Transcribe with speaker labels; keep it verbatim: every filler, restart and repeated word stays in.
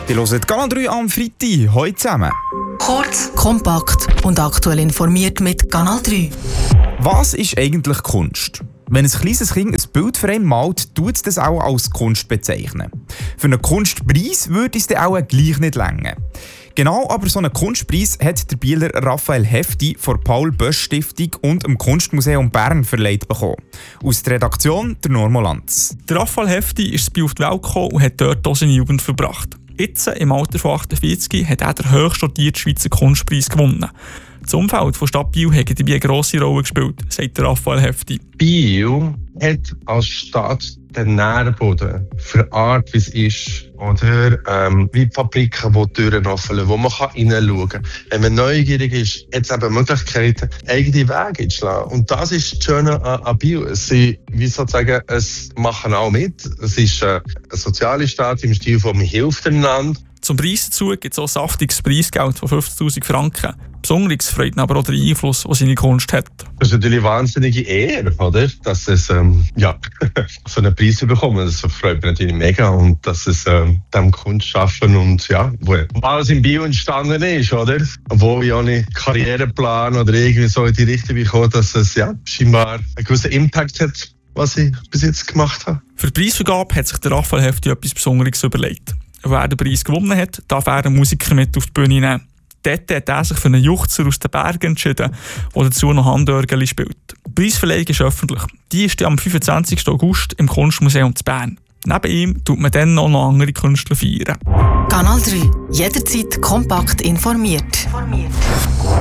Speaker 1: Die hören Kanal drei am Freitag. Heute zusammen.
Speaker 2: Kurz, kompakt und aktuell informiert mit Kanal drei.
Speaker 1: Was ist eigentlich Kunst? Wenn ein kleines Kind ein Bild für einen malt, tut es das auch als Kunst bezeichnen. Für einen Kunstpreis würde es dann auch gleich nicht reichen. Genau aber so einen Kunstpreis hat der Bieler Raphael Hefti von der Paul-Bösch-Stiftung und dem Kunstmuseum Bern verleiht bekommen. Aus der Redaktion der Normo Lanz.
Speaker 3: Der Raphael Hefti ist bei auf die Welt gekommen und hat dort auch seine Jugend verbracht. Jetzt, im Alter von achtundvierzig, hat er den höchst dotierten Schweizer Kunstpreis gewonnen. Das Umfeld von Stadt Biel hat dabei eine grosse Rolle gespielt, sagt der Raphael Hefti.
Speaker 4: Biel hat als Stadt den Nährboden für Art, wie es ist. Oder ähm, wie die Fabriken, die Türen öffnen, wo man hineinschauen kann. Wenn man neugierig ist, hat es eben Möglichkeiten, eigene Wege einzuschlagen. Und das ist das Schöne an, an Biel. Sie, wie sozusagen, es machen auch mit. Es ist äh, eine soziale Stadt im Stil von «Man hilft einander».
Speaker 3: Zum Preis dazu gibt es auch saftiges Preisgeld von fünfzigtausend Franken. Besonders freut ihn aber auch der Einfluss, den seine Kunst hat.
Speaker 4: Das ist natürlich eine wahnsinnige Ehre, oder? Dass es ähm, ja, so einen Preis bekommen. Das freut mich natürlich mega. Und dass es ähm, dem Kunst schaffen und ja, wo alles in Bio entstanden ist, oder? Wo ich auch einen Karriereplan oder irgendwie so in die Richtung bekomme, dass es ja scheinbar einen gewissen Impact hat, was ich bis jetzt gemacht habe.
Speaker 3: Für die Preisvergabe hat sich der Raphael Hefti etwas Besonderes überlegt. Wer den Preis gewonnen hat, darf er einen Musiker mit auf die Bühne nehmen. Dort hat er sich für einen Juchzer aus den Bergen entschieden, der dazu noch Handörgeli spielt. Die Preisverleihung ist öffentlich. Die ist am fünfundzwanzigsten August im Kunstmuseum zu Bern. Neben ihm tut man dann auch noch andere Künstler feiern.
Speaker 2: Kanal drei. Jederzeit kompakt informiert.